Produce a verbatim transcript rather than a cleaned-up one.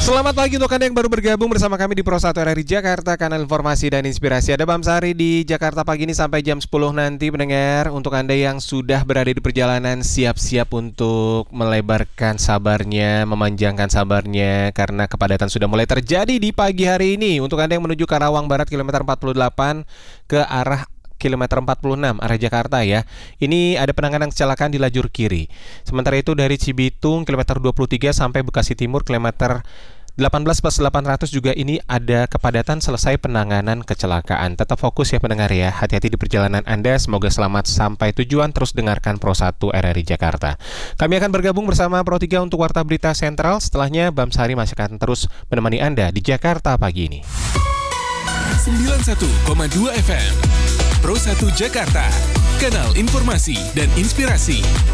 Selamat pagi untuk Anda yang baru bergabung bersama kami di Pro satu R R I Jakarta, kanal informasi dan inspirasi. Ada Bam Sari di Jakarta pagi ini sampai jam sepuluh nanti, pendengar. Untuk Anda yang sudah berada di perjalanan, siap-siap untuk melebarkan sabarnya, memanjangkan sabarnya, karena kepadatan sudah mulai terjadi di pagi hari ini. Untuk Anda yang menuju Karawang Barat, kilometer empat puluh delapan ke arah kilometer empat puluh enam arah Jakarta ya. Ini ada penanganan kecelakaan di lajur kiri. Sementara itu dari Cibitung kilometer dua puluh tiga sampai Bekasi Timur kilometer delapan belas plus delapan ratus juga ini ada kepadatan, selesai penanganan kecelakaan. Tetap fokus ya pendengar ya. Hati-hati di perjalanan Anda. Semoga selamat sampai tujuan. Terus dengarkan Pro satu R R I Jakarta. Kami akan bergabung bersama Pro tiga untuk Warta Berita Sentral. Setelahnya Bam Sari masih akan terus menemani Anda di Jakarta pagi ini. sembilan puluh satu koma dua F M Pro satu Jakarta, kanal informasi dan inspirasi.